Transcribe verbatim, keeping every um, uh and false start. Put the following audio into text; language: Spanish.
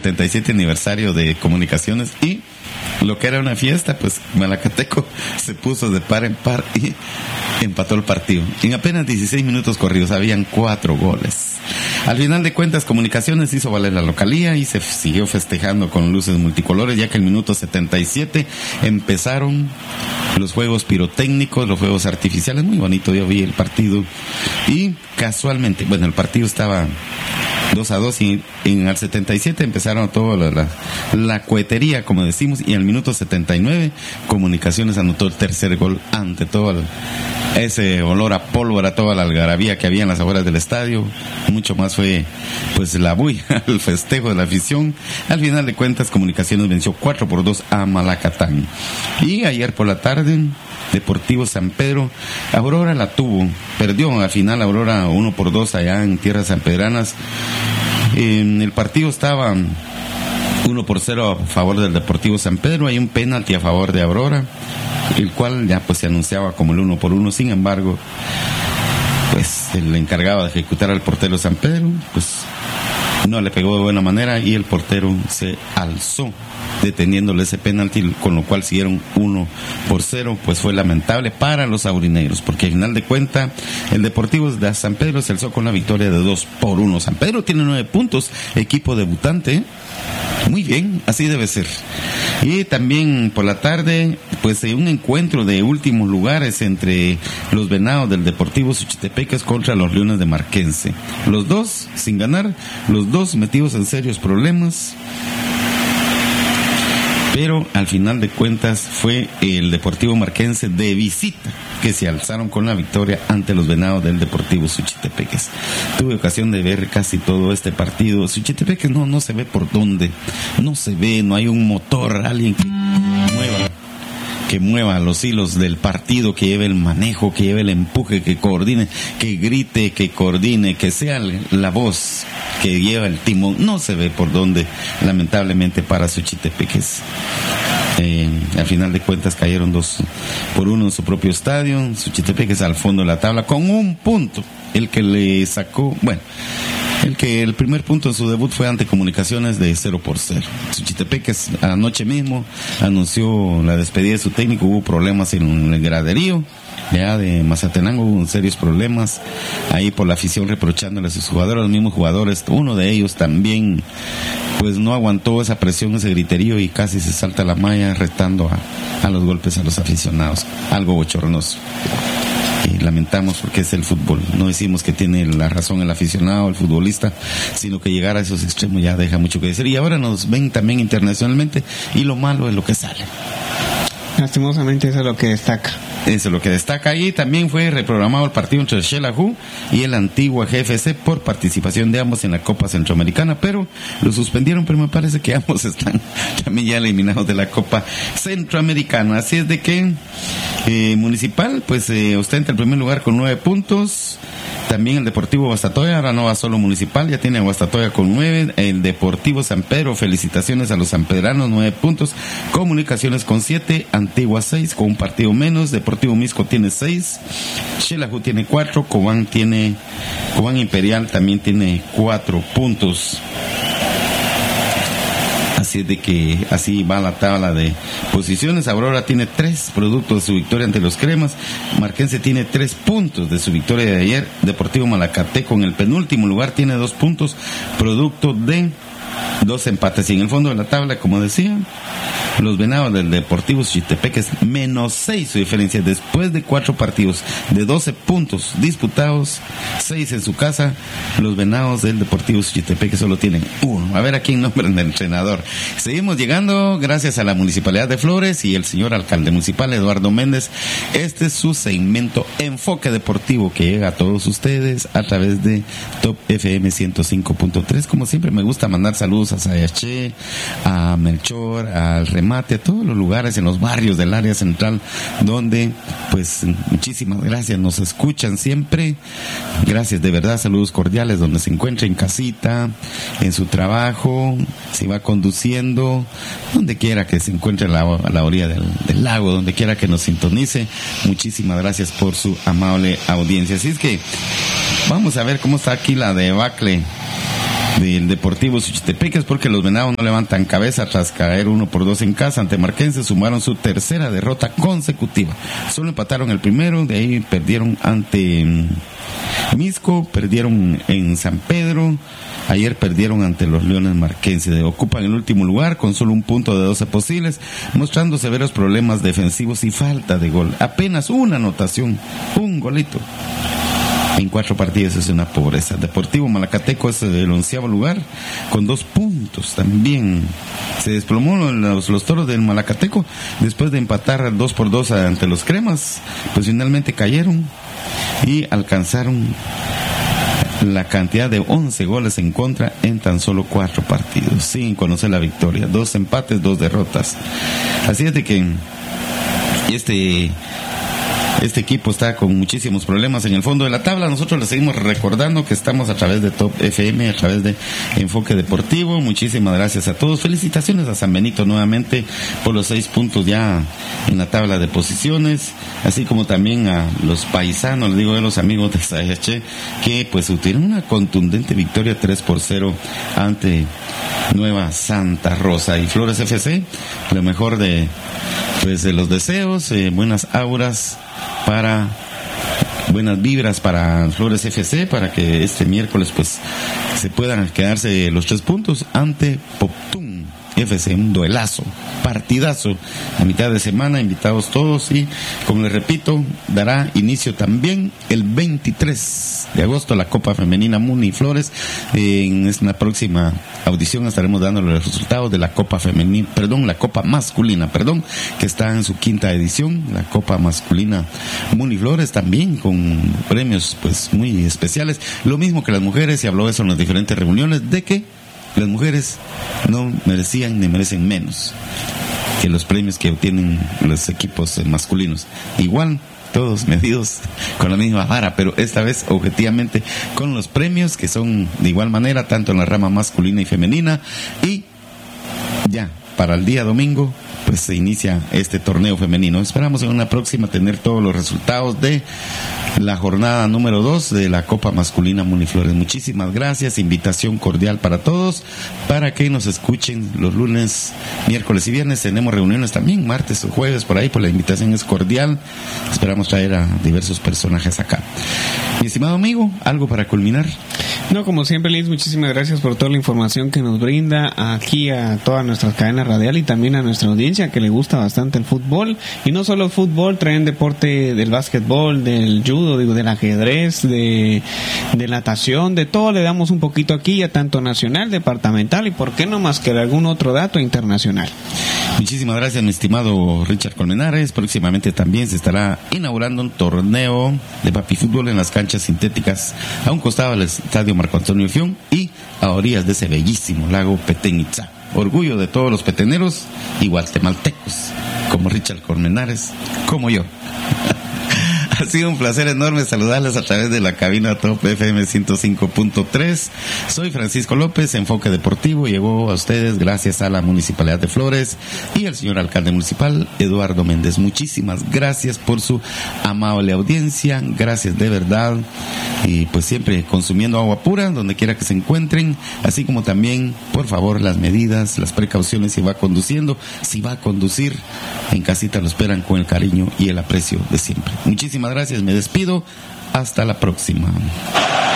setenta y siete aniversario de Comunicaciones, y lo que era una fiesta, pues Malacateco se puso de par en par y empató el partido. En apenas dieciséis minutos corridos habían cuatro goles. Al final de cuentas, Comunicaciones hizo valer la localía y se siguió festejando con luces multicolores, ya que el minuto setenta y siete empezaron los juegos pirotécnicos, los juegos artificiales. Muy bonito, yo vi el partido y casualmente, bueno, el partido estaba dos a dos y en el setenta y siete empezaron toda la, la, la cohetería, como decimos, y al minuto setenta y nueve Comunicaciones anotó el tercer gol ante todo el, ese olor a pólvora, toda la algarabía que había en las afueras del estadio. Mucho más fue pues la bulla, el festejo de la afición. Al final de cuentas, Comunicaciones venció cuatro por dos a Malacatán. Y ayer por la tarde, Deportivo San Pedro, Aurora la tuvo, perdió al final Aurora uno por dos allá en tierras sanpedranas. En el partido estaba uno por cero a favor del Deportivo San Pedro. Hay un penalti a favor de Aurora, el cual ya pues se anunciaba como el uno por uno. Sin embargo, pues el encargado de ejecutar al portero San Pedro, pues no le pegó de buena manera y el portero se alzó deteniéndole ese penalti, con lo cual siguieron uno por cero. Pues fue lamentable para los aurinegros, porque al final de cuentas el Deportivo de San Pedro se alzó con la victoria de dos por uno. San Pedro tiene nueve puntos, equipo debutante. Muy bien, así debe ser. Y también por la tarde, pues un encuentro de últimos lugares entre los Venados del Deportivo Suchitepeques contra los Leones de Marquense. Los dos sin ganar, los dos metidos en serios problemas. Pero al final de cuentas fue el Deportivo Marquense de visita que se alzaron con la victoria ante los Venados del Deportivo Suchitepeques. Tuve ocasión de ver casi todo este partido. Suchitepeques no, no se ve por dónde, no se ve, no hay un motor, alguien que mueva, que mueva los hilos del partido, que lleve el manejo, que lleve el empuje, que coordine, que grite, que coordine, que sea la voz que lleva el timón. No se ve por dónde, lamentablemente, para Suchitepeques. Eh, al final de cuentas cayeron dos por uno en su propio estadio. Suchitepeques al fondo de la tabla con un punto, el que le sacó, bueno, el que el primer punto en su debut fue ante Comunicaciones de cero por cero. Suchitepeques anoche mismo anunció la despedida de su técnico. Hubo problemas en el graderío ya de Mazatenango, hubo serios problemas ahí por la afición reprochándole a sus jugadores, los mismos jugadores. Uno de ellos también pues no aguantó esa presión, ese griterío, y casi se salta la malla retando a, a los golpes a los aficionados. Algo bochornoso. Y lamentamos, porque es el fútbol. No decimos que tiene la razón el aficionado, el futbolista, sino que llegar a esos extremos ya deja mucho que decir. Y ahora nos ven también internacionalmente, y lo malo es lo que sale. Lastimosamente eso es lo que destaca. Eso es lo que destaca. Y también fue reprogramado el partido entre el Xelajú y el Antigua G F C por participación de ambos en la Copa Centroamericana, pero lo suspendieron, pero me parece que ambos están también ya eliminados de la Copa Centroamericana. Así es de que eh, Municipal pues eh, ostenta el primer lugar con nueve puntos. También el Deportivo Guastatoya, ahora no va solo Municipal, ya tiene a Guastatoya con nueve. El Deportivo San Pedro, felicitaciones a los sanpedranos, nueve puntos. Comunicaciones con siete, Antigua seis, con un partido menos. Deportivo Misco tiene seis, Xelajú tiene cuatro, Cobán tiene, Cobán Imperial también tiene cuatro puntos. Así es de que así va la tabla de posiciones. Aurora tiene tres productos de su victoria ante los Cremas. Marquense tiene tres puntos de su victoria de ayer. Deportivo Malacateco en el penúltimo lugar tiene dos puntos, producto de dos empates. Y en el fondo de la tabla, como decía, los Venados del Deportivo Suchitepeques menos seis su diferencia después de cuatro partidos de doce puntos disputados, seis en su casa. Los Venados del Deportivo Suchitepeques solo tienen uno. A ver a quién nombran de entrenador. Seguimos llegando gracias a la Municipalidad de Flores y el señor alcalde municipal Eduardo Méndez. Este es su segmento Enfoque Deportivo, que llega a todos ustedes a través de Top F M ciento cinco punto tres. Como siempre me gusta mandar saludos a Sayaché, a Melchor, al Remate, a todos los lugares en los barrios del área central, donde pues muchísimas gracias, nos escuchan siempre. Gracias de verdad, saludos cordiales donde se encuentre, en casita, en su trabajo, si va conduciendo, donde quiera que se encuentre a la, a la orilla del, del lago, donde quiera que nos sintonice. Muchísimas gracias por su amable audiencia. Así es que vamos a ver cómo está aquí la debacle del Deportivo Suchitepeques, porque los Venados no levantan cabeza tras caer uno por dos en casa ante Marquense. Sumaron su tercera derrota consecutiva. Solo empataron el primero, de ahí perdieron ante Misco, perdieron en San Pedro. Ayer perdieron ante los Leones Marquense. Ocupan el último lugar con solo un punto de doce posibles, mostrando severos problemas defensivos y falta de gol. Apenas una anotación, un golito en cuatro partidos, es una pobreza. Deportivo Malacateco es el onceavo lugar con dos puntos. También se desplomó los, los Toros del Malacateco después de empatar dos por dos ante los Cremas. Pues finalmente cayeron y alcanzaron la cantidad de once goles en contra en tan solo cuatro partidos, sin conocer la victoria. Dos empates, dos derrotas. Así es de que este Este equipo está con muchísimos problemas en el fondo de la tabla. Nosotros les seguimos recordando que estamos a través de Top F M, a través de Enfoque Deportivo. Muchísimas gracias a todos. Felicitaciones a San Benito nuevamente por los seis puntos ya en la tabla de posiciones, así como también a los paisanos, les digo a los amigos de Sayache, que pues tuvieron una contundente victoria tres por cero ante Nueva Santa Rosa. Y Flores F C, lo mejor de pues de los deseos, eh, buenas auras para buenas vibras para Flores F C, para que este miércoles pues se puedan quedarse los tres puntos ante Poptún F C, un duelazo, partidazo a mitad de semana, invitados todos. Y como les repito, dará inicio también el veintitrés de agosto la Copa Femenina Muni Flores. En la próxima audición estaremos dándole los resultados de la Copa Femenina, perdón, la Copa Masculina, perdón, que está en su quinta edición, la Copa Masculina Muni Flores, también con premios pues muy especiales, lo mismo que las mujeres. Se habló eso en las diferentes reuniones, de que las mujeres no merecían ni merecen menos que los premios que obtienen los equipos masculinos. Igual, todos medidos con la misma vara, pero esta vez objetivamente con los premios que son de igual manera, tanto en la rama masculina y femenina. Y ya, para el día domingo, pues se inicia este torneo femenino. Esperamos en una próxima tener todos los resultados de la jornada número dos de la Copa Masculina Muniflores. Muchísimas gracias, invitación cordial para todos, para que nos escuchen los lunes, miércoles y viernes. Tenemos reuniones también, martes o jueves, por ahí, pues la invitación es cordial. Esperamos traer a diversos personajes acá. Mi estimado amigo, ¿algo para culminar? No, como siempre, Liz, muchísimas gracias por toda la información que nos brinda aquí a todas nuestras cadenas radial y también a nuestra audiencia que le gusta bastante el fútbol. Y no solo el fútbol, traen deporte del básquetbol, del judo, digo, del ajedrez, de, de natación, de todo le damos un poquito aquí, ya tanto nacional, departamental y por qué no más que de algún otro dato internacional. Muchísimas gracias, mi estimado Richard Colmenares. Próximamente también se estará inaugurando un torneo de papi fútbol en las canchas sintéticas a un costado del estadio Marco Antonio Fión y a orillas de ese bellísimo lago Petén Itzá. Orgullo de todos los peteneros y guatemaltecos, como Richard Colmenares, como yo. Ha sido un placer enorme saludarles a través de la cabina Top F M ciento cinco punto tres. Soy Francisco López, Enfoque Deportivo. Llegó a ustedes gracias a la Municipalidad de Flores y al señor alcalde municipal, Eduardo Méndez. Muchísimas gracias por su amable audiencia. Gracias de verdad. Y pues siempre consumiendo agua pura donde quiera que se encuentren. Así como también, por favor, las medidas, las precauciones si va conduciendo. Si va a conducir, en casita lo esperan con el cariño y el aprecio de siempre. Muchísimas gracias, me despido, hasta la próxima.